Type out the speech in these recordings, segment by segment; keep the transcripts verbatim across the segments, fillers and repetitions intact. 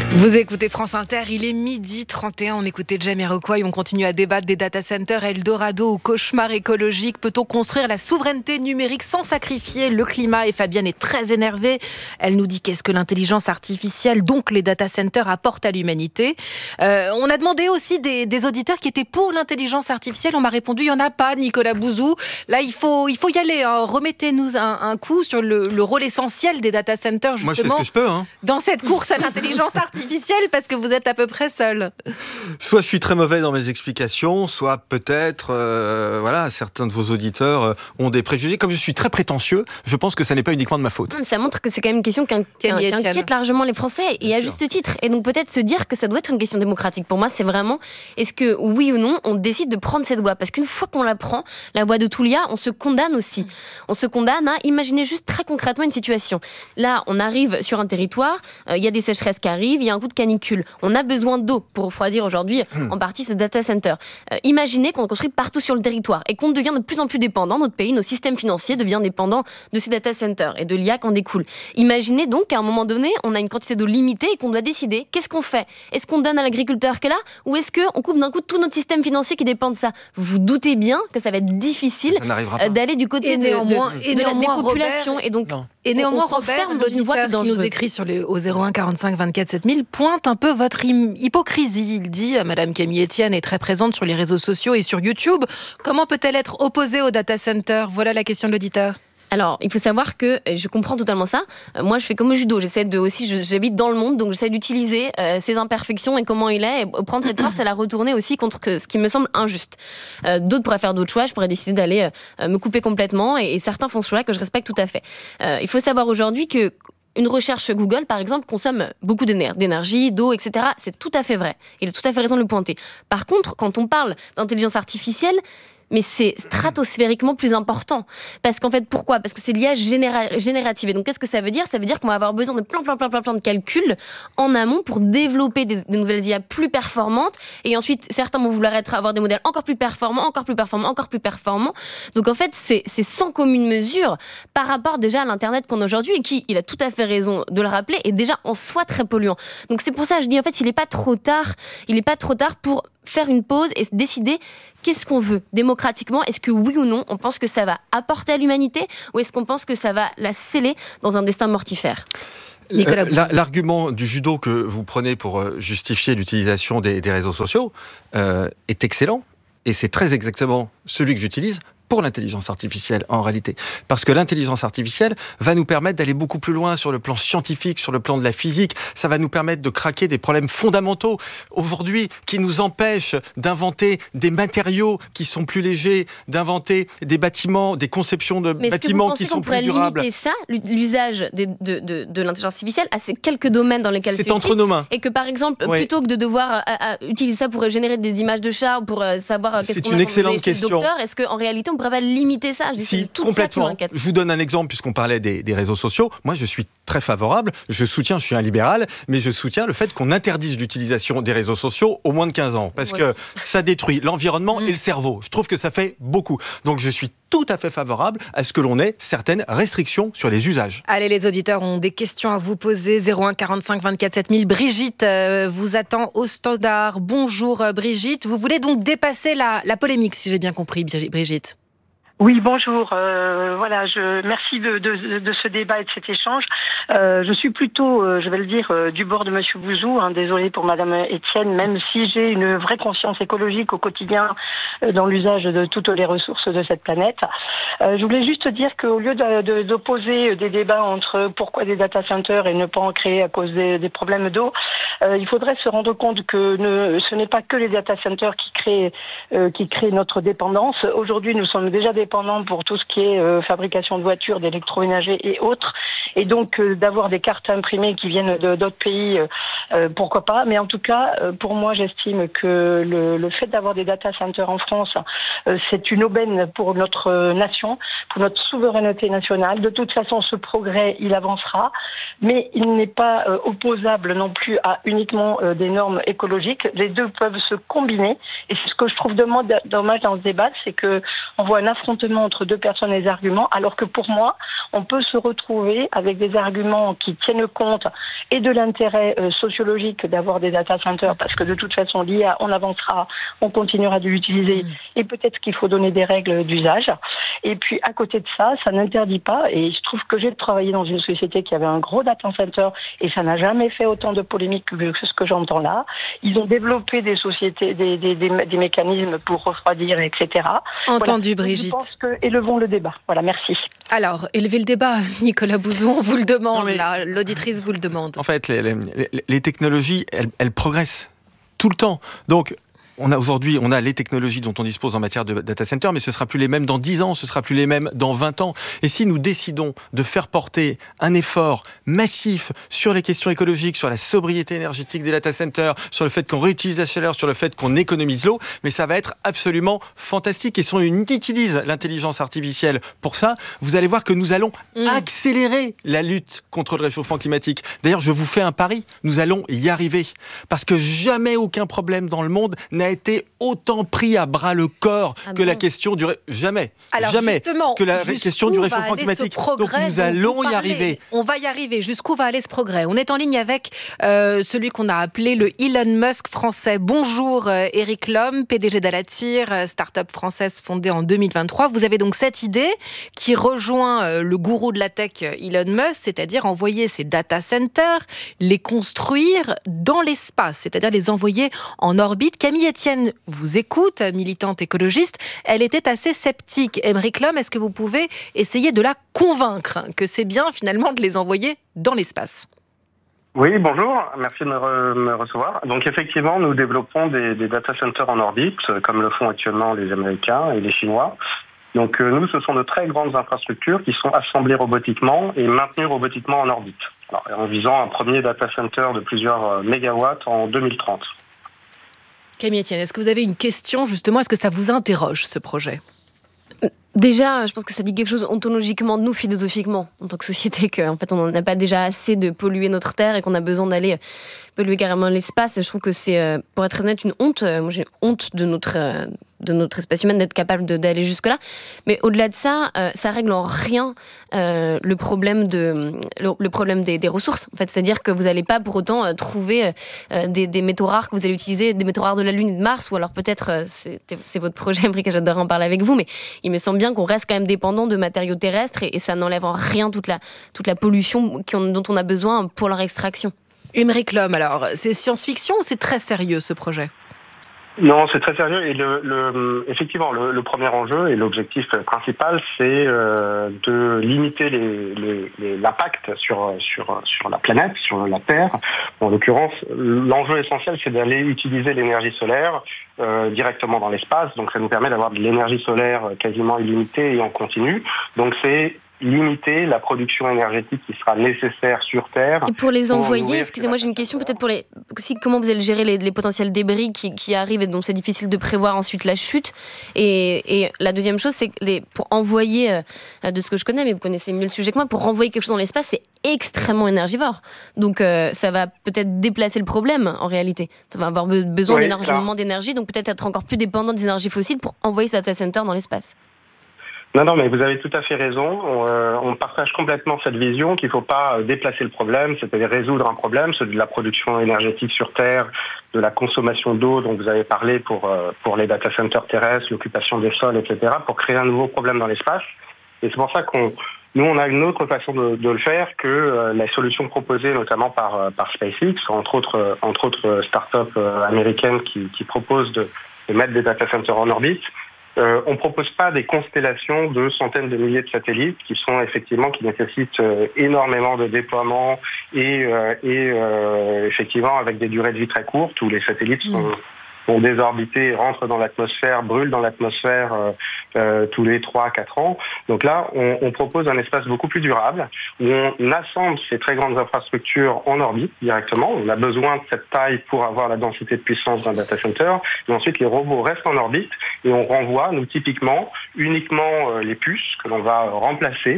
Vous écoutez France Inter, il est midi trente et un, on écoutait Jamiroquai, on continue à débattre des data centers, Eldorado ou cauchemar écologique. Peut-on construire la souveraineté numérique sans sacrifier le climat? Et Fabienne est très énervée, elle nous dit qu'est-ce que l'intelligence artificielle, donc les data centers, apportent à l'humanité. Euh, on a demandé aussi des, des auditeurs qui étaient pour l'intelligence artificielle, on m'a répondu, il n'y en a pas, Nicolas Bouzou. Là, il faut, il faut y aller, hein. Remettez-nous un, un coup sur le, le rôle essentiel des data centers, justement. Moi, je fais ce que je peux, hein. Dans cette course à l'intelligence artificielle. Parce que vous êtes à peu près seul. Soit je suis très mauvais dans mes explications, soit peut-être, euh, voilà, certains de vos auditeurs euh, ont des préjugés. Comme je suis très prétentieux, je pense que ça n'est pas uniquement de ma faute. Ça montre que c'est quand même une question qui, qui, qui inquiète largement les Français, et Bien à sûr. Juste titre. Et donc peut-être se dire que ça doit être une question démocratique. Pour moi, c'est vraiment, est-ce que oui ou non, on décide de prendre cette voie? Parce qu'une fois qu'on la prend, la voie de Tulia, on se condamne aussi. On se condamne à imaginer juste très concrètement une situation. Là, on arrive sur un territoire, il euh, y a des sécheresses qui arrivent, il y a un coup de canicule. On a besoin d'eau pour refroidir aujourd'hui, en partie, ce data center. Euh, imaginez qu'on construit partout sur le territoire et qu'on devient de plus en plus dépendant, notre pays, nos systèmes financiers deviennent dépendants de ces data centers et de l'I A qui en découle. Imaginez donc qu'à un moment donné, on a une quantité d'eau limitée et qu'on doit décider qu'est-ce qu'on fait. Est-ce qu'on donne à l'agriculteur qu'elle a, ou est-ce qu'on coupe d'un coup tout notre système financier qui dépend de ça? Vous vous doutez bien que ça va être difficile d'aller du côté de, néanmoins, de, de, de la dépopulation. Robert, et donc, et néanmoins, on Robert, dans une voie qui nous écrit sur le, au zéro un quarante-cinq vingt-quatre sept mille, pointe un peu votre hypocrisie. Il dit, Madame Camille Etienne est très présente sur les réseaux sociaux et sur YouTube. Comment peut-elle être opposée au data center? Voilà la question de l'auditeur. Alors, il faut savoir que je comprends totalement ça. Euh, moi, je fais comme au judo. J'essaie de aussi, je, j'habite dans le monde, donc j'essaie d'utiliser euh, ses imperfections et comment il est, et prendre cette force et la retourner aussi contre que, ce qui me semble injuste. Euh, d'autres pourraient faire d'autres choix. Je pourrais décider d'aller euh, me couper complètement, et, et certains font ce choix que je respecte tout à fait. Euh, il faut savoir aujourd'hui que une recherche Google, par exemple, consomme beaucoup d'énergie, d'eau, et cetera. C'est tout à fait vrai. Il a tout à fait raison de le pointer. Par contre, quand on parle d'intelligence artificielle, mais c'est stratosphériquement plus important. Parce qu'en fait, pourquoi? Parce que c'est l'I A généra- générative. Et donc, qu'est-ce que ça veut dire? Ça veut dire qu'on va avoir besoin de plein, plein, plein, plein, plein de calculs en amont pour développer des, des nouvelles I A plus performantes. Et ensuite, certains vont vouloir être, avoir des modèles encore plus performants, encore plus performants, encore plus performants. Donc, en fait, c'est, c'est sans commune mesure par rapport déjà à l'Internet qu'on a aujourd'hui, et qui, il a tout à fait raison de le rappeler, est déjà en soi très polluant. Donc, c'est pour ça que je dis, en fait, il n'est pas trop tard. Il n'est pas trop tard pour faire une pause et décider qu'est-ce qu'on veut démocratiquement. Est-ce que oui ou non, on pense que ça va apporter à l'humanité, ou est-ce qu'on pense que ça va la sceller dans un destin mortifère? Nicolas Bouzou. L'argument du judo que vous prenez pour justifier l'utilisation des, des réseaux sociaux euh, est excellent, et c'est très exactement celui que j'utilise pour l'intelligence artificielle, en réalité. Parce que l'intelligence artificielle va nous permettre d'aller beaucoup plus loin sur le plan scientifique, sur le plan de la physique. Ça va nous permettre de craquer des problèmes fondamentaux, aujourd'hui, qui nous empêchent d'inventer des matériaux qui sont plus légers, d'inventer des bâtiments, des conceptions de Mais bâtiments qui sont plus durables. Mais est-ce que vous pensez qu'on pourrait limiter ça, l'usage de, de, de, de l'intelligence artificielle, à ces quelques domaines dans lesquels c'est, c'est entre nos mains. Et que, par exemple, ouais. plutôt que de devoir à, à, utiliser ça pour générer des images de chats, ou pour euh, savoir qu'est-ce c'est qu'on une a excellente question. Le docteur, est-ce qu'en réalité, on ne pourrait pas limiter ça? Je Si, tout complètement. Ça je vous donne un exemple, puisqu'on parlait des, des réseaux sociaux. Moi, je suis très favorable. Je soutiens, je suis un libéral, mais je soutiens le fait qu'on interdise l'utilisation des réseaux sociaux aux moins de quinze ans. Parce Moi que aussi. Ça détruit l'environnement mmh. et le cerveau. Je trouve que ça fait beaucoup. Donc, je suis tout à fait favorable à ce que l'on ait certaines restrictions sur les usages. Allez, les auditeurs ont des questions à vous poser. zéro un quarante-cinq vingt-quatre sept mille. Brigitte euh, vous attend au standard. Bonjour euh, Brigitte. Vous voulez donc dépasser la, la polémique, si j'ai bien compris, Brigitte? Oui, bonjour. Euh, voilà, je merci de, de, de ce débat et de cet échange. Euh, je suis plutôt, euh, je vais le dire, euh, du bord de Monsieur Bouzou. Hein, désolé pour Madame Etienne, même si j'ai une vraie conscience écologique au quotidien euh, dans l'usage de toutes les ressources de cette planète. Euh, je voulais juste dire qu'au lieu de, de, d'opposer des débats entre pourquoi des data centers et ne pas en créer à cause des, des problèmes d'eau, euh, il faudrait se rendre compte que ne, ce n'est pas que les data centers qui créent, euh, qui créent notre dépendance. Aujourd'hui, nous sommes déjà dépendants pour tout ce qui est euh, fabrication de voitures, d'électroménager et autres. Et donc, euh, d'avoir des cartes imprimées qui viennent de, d'autres pays, euh, pourquoi pas. Mais en tout cas, euh, pour moi, j'estime que le, le fait d'avoir des data centers en France, euh, c'est une aubaine pour notre nation, pour notre souveraineté nationale. De toute façon, ce progrès, il avancera. Mais il n'est pas euh, opposable non plus à uniquement euh, des normes écologiques. Les deux peuvent se combiner. Et c'est ce que je trouve dommage dans ce débat, c'est que on voit un affrontement entre deux personnes et des arguments, alors que pour moi, on peut se retrouver avec des arguments qui tiennent compte et de l'intérêt euh, sociologique d'avoir des data centers, parce que de toute façon, l'I A, on avancera, on continuera de l'utiliser, mmh. et peut-être qu'il faut donner des règles d'usage. Et puis, à côté de ça, ça n'interdit pas, et il se trouve que j'ai travaillé dans une société qui avait un gros data center, et ça n'a jamais fait autant de polémique que ce que j'entends là. Ils ont développé des sociétés, des, des, des, des mécanismes pour refroidir, et cetera. Entendu, voilà. Brigitte. Je pense que élevons le débat. Voilà, merci. Alors, élevez le débat, Nicolas Bouzou, on vous le demande, non, mais... là, l'auditrice vous le demande. En fait, les, les, les technologies, elles, elles progressent tout le temps. Donc, on a aujourd'hui, on a les technologies dont on dispose en matière de data center, mais ce ne sera plus les mêmes dans dix ans, ce ne sera plus les mêmes dans vingt ans. Et si nous décidons de faire porter un effort massif sur les questions écologiques, sur la sobriété énergétique des data centers, sur le fait qu'on réutilise la chaleur, sur le fait qu'on économise l'eau, mais ça va être absolument fantastique. Et si on utilise l'intelligence artificielle pour ça, vous allez voir que nous allons mmh. accélérer la lutte contre le réchauffement climatique. D'ailleurs, je vous fais un pari, nous allons y arriver. Parce que jamais aucun problème dans le monde n'a été autant pris à bras le corps ah que bon la question du... Ré... Jamais, Alors jamais que la question du réchauffement climatique. Donc nous allons y arriver. On va y arriver. Jusqu'où va aller ce progrès ? On est en ligne avec euh, celui qu'on a appelé le Elon Musk français. Bonjour euh, Eric Lhomme, P D G d'Alatir, euh, start-up française fondée en deux mille vingt-trois. Vous avez donc cette idée qui rejoint euh, le gourou de la tech Elon Musk, c'est-à-dire envoyer ces data centers, les construire dans l'espace, c'est-à-dire les envoyer en orbite. Camille Etienne vous écoute, militante écologiste. Elle était assez sceptique. Émeric Lhomme, est-ce que vous pouvez essayer de la convaincre que c'est bien finalement de les envoyer dans l'espace ? Oui, bonjour, merci de me, re- me recevoir. Donc effectivement, nous développons des, des data centers en orbite, comme le font actuellement les Américains et les Chinois. Donc euh, nous, ce sont de très grandes infrastructures qui sont assemblées robotiquement et maintenues robotiquement en orbite, alors, en visant un premier data center de plusieurs mégawatts en deux mille trente. Camille Etienne, est-ce que vous avez une question justement ? Est-ce que ça vous interroge ce projet ? Déjà, je pense que ça dit quelque chose ontologiquement de nous, philosophiquement, en tant que société, qu'en fait, on n'a pas déjà assez de polluer notre terre et qu'on a besoin d'aller polluer carrément l'espace. Je trouve que c'est, pour être honnête, une honte. Moi, j'ai honte de notre, de notre espèce humaine d'être capable de, d'aller jusque-là. Mais au-delà de ça, euh, ça règle en rien euh, le problème, de, le, le problème des, des ressources. En fait, c'est-à-dire que vous n'allez pas pour autant euh, trouver euh, des, des métaux rares que vous allez utiliser, des métaux rares de la Lune et de Mars, ou alors peut-être, euh, c'est, c'est votre projet, Émeric, et j'adorerais en parler avec vous, mais il me semble bien qu'on reste quand même dépendant de matériaux terrestres et, et ça n'enlève en rien toute la, toute la pollution dont on a besoin pour leur extraction. Émeric Lhomme, alors, c'est science-fiction ou c'est très sérieux ce projet ? Non, c'est très sérieux et le, le, effectivement, le, le premier enjeu et l'objectif principal, c'est euh, de limiter les, les, les, l'impact sur, sur, sur la planète, sur la Terre. En l'occurrence, l'enjeu essentiel, c'est d'aller utiliser l'énergie solaire euh, directement dans l'espace. Donc, ça nous permet d'avoir de l'énergie solaire quasiment illimitée et en continu. Donc, c'est limiter la production énergétique qui sera nécessaire sur Terre. Et pour les envoyer, pour excusez-moi, j'ai une question peut-être pour les... Aussi, comment vous allez gérer les, les potentiels débris qui, qui arrivent et dont c'est difficile de prévoir ensuite la chute. Et, et la deuxième chose, c'est que les, pour envoyer, euh, de ce que je connais, mais vous connaissez mieux le sujet que moi, pour renvoyer quelque chose dans l'espace, c'est extrêmement énergivore. Donc euh, ça va peut-être déplacer le problème en réalité. Ça va avoir besoin oui, d'énormément d'énergie, donc peut-être être encore plus dépendant des énergies fossiles pour envoyer ce data center dans l'espace. Non, non, mais vous avez tout à fait raison. On, euh, on partage complètement cette vision qu'il ne faut pas déplacer le problème, c'est-à-dire résoudre un problème, celui de la production énergétique sur Terre, de la consommation d'eau dont vous avez parlé pour, euh, pour les data centers terrestres, l'occupation des sols, et cetera, pour créer un nouveau problème dans l'espace. Et c'est pour ça qu'on, nous, on a une autre façon de, de le faire que euh, la solution proposée notamment par, euh, par SpaceX, entre autres, euh, entre autres start-up euh, américaines qui, qui proposent de, de mettre des data centers en orbite. Euh, on propose pas des constellations de centaines de milliers de satellites qui sont effectivement qui nécessitent euh, énormément de déploiement et, euh, et euh, effectivement avec des durées de vie très courtes où les satellites sont, mmh. sont désorbités, rentrent dans l'atmosphère, brûlent dans l'atmosphère euh, euh, tous les trois à quatre ans. Donc là, on, on propose un espace beaucoup plus durable où on assemble ces très grandes infrastructures en orbite directement. On a besoin de cette taille pour avoir la densité de puissance d'un data center. Et ensuite, les robots restent en orbite et on renvoie, nous, typiquement, uniquement euh, les puces que l'on va remplacer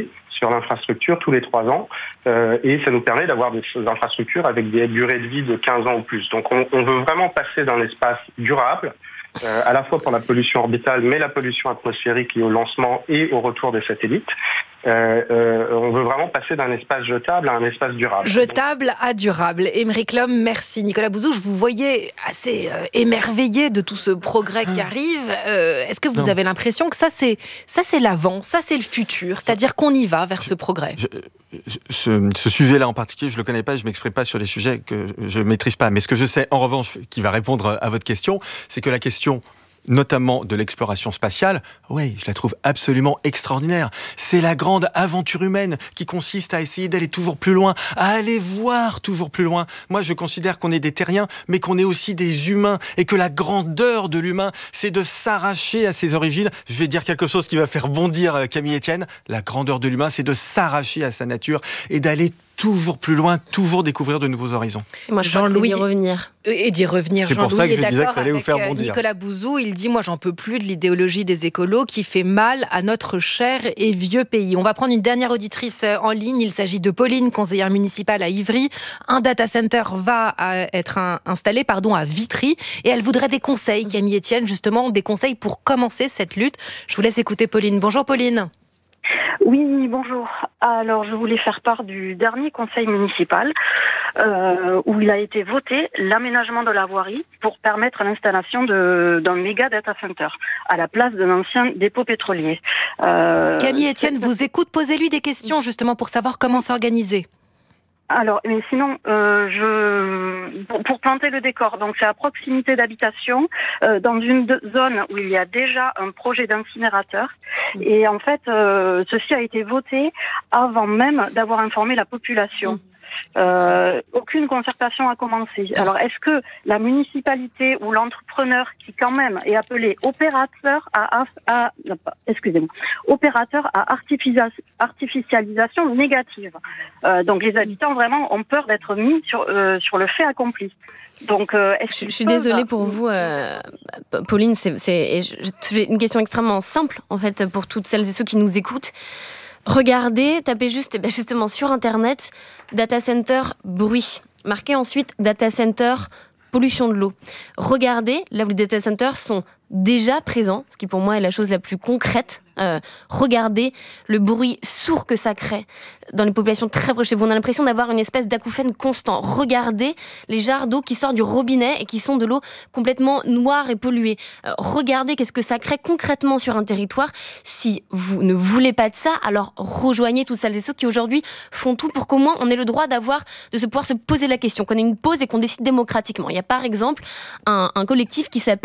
sur l'infrastructure tous les trois ans, euh, et ça nous permet d'avoir des infrastructures avec des durées de vie de quinze ans ou plus. Donc on, on veut vraiment passer d'un espace durable, Euh, à la fois pour la pollution orbitale, mais la pollution atmosphérique liée au lancement et au retour des satellites. Euh, euh, on veut vraiment passer d'un espace jetable à un espace durable. Jetable à durable. Émeric Lhomme, merci. Nicolas Bouzou, je vous voyais assez euh, émerveillé de tout ce progrès qui arrive. Euh, est-ce que vous non. avez l'impression que ça c'est, ça, c'est l'avant, ça, c'est le futur, c'est-à-dire qu'on y va vers ce progrès? Je, ce, ce sujet-là en particulier, je ne le connais pas, je ne m'exprime pas sur les sujets que je ne maîtrise pas. Mais ce que je sais, en revanche, qui va répondre à votre question, c'est que la question notamment de l'exploration spatiale, oui, je la trouve absolument extraordinaire. C'est la grande aventure humaine qui consiste à essayer d'aller toujours plus loin, à aller voir toujours plus loin. Moi, je considère qu'on est des terriens, mais qu'on est aussi des humains, et que la grandeur de l'humain, c'est de s'arracher à ses origines. Je vais dire quelque chose qui va faire bondir Camille Etienne. La grandeur de l'humain, c'est de s'arracher à sa nature et d'aller toujours plus loin, toujours découvrir de nouveaux horizons. Et moi, je crois que c'est d'y revenir. Et d'y revenir. C'est pour ça que je disais que ça allait vous faire avec bondir. Nicolas Bouzou, il dit, moi, j'en peux plus de l'idéologie des écolos qui fait mal à notre cher et vieux pays. On va prendre une dernière auditrice en ligne. Il s'agit de Pauline, conseillère municipale à Ivry. Un data center va être installé pardon, à Vitry. Et elle voudrait des conseils, Camille Etienne, justement, des conseils pour commencer cette lutte. Je vous laisse écouter Pauline. Bonjour Pauline. Oui, bonjour. Alors, je voulais faire part du dernier conseil municipal euh, où il a été voté l'aménagement de la voirie pour permettre l'installation de, d'un méga data center à la place d'un ancien dépôt pétrolier. Euh, Camille Etienne vous écoute, posez-lui des questions justement pour savoir comment s'organiser. Alors, mais sinon, euh, je pour, pour planter le décor, donc c'est à proximité d'habitation, euh, dans une de, zone où il y a déjà un projet d'incinérateur, et en fait, euh, ceci a été voté avant même d'avoir informé la population. Euh, aucune concertation a commencé. Alors, est-ce que la municipalité ou l'entrepreneur qui quand même est appelé opérateur à, à excusez-moi, opérateur à artificialisation négative. Euh, donc, les habitants vraiment ont peur d'être mis sur euh, sur le fait accompli. Donc, euh, est-ce je, je suis désolée pour vous, euh, Pauline. C'est, c'est j'ai une question extrêmement simple en fait pour toutes celles et ceux qui nous écoutent. Regardez, tapez juste, ben justement sur Internet, data center bruit. Marquez ensuite data center pollution de l'eau. Regardez, là où les data centers sont déjà présents, ce qui pour moi est la chose la plus concrète. Euh, regardez le bruit sourd que ça crée dans les populations très proches de vous. On a l'impression d'avoir une espèce d'acouphène constant. Regardez les jarres d'eau qui sortent du robinet et qui sont de l'eau complètement noire et polluée. Euh, regardez qu'est-ce que ça crée concrètement sur un territoire. Si vous ne voulez pas de ça, alors rejoignez tous celles et ceux qui aujourd'hui font tout pour qu'au moins on ait le droit d'avoir, de se pouvoir se poser la question, qu'on ait une pause et qu'on décide démocratiquement. Il y a par exemple un, un collectif qui s'appelle